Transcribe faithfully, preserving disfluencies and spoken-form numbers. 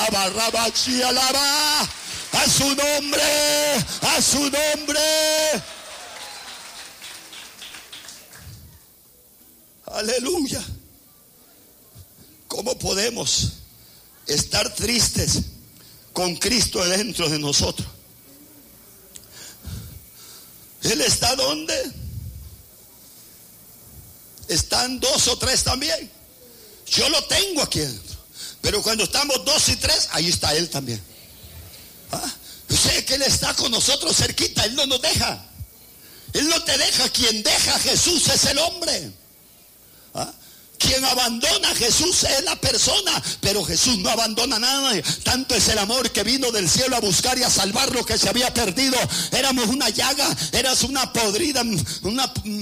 Abarrabachi, alaba a su nombre, a su nombre. Aleluya. ¿Cómo podemos estar tristes con Cristo dentro de nosotros? Él está ¿dónde? Están dos o tres también. Yo lo tengo aquí adentro. Pero cuando estamos dos y tres, ahí está Él también. ¿Ah? Yo sé que Él está con nosotros cerquita. Él no nos deja. Él no te deja. Quien deja a Jesús es el hombre. ¿Ah? Quien abandona a Jesús es la persona, pero Jesús no abandona nada. Tanto es el amor que vino del cielo a buscar y a salvar lo que se había perdido. Éramos una llaga, eras una podrida, una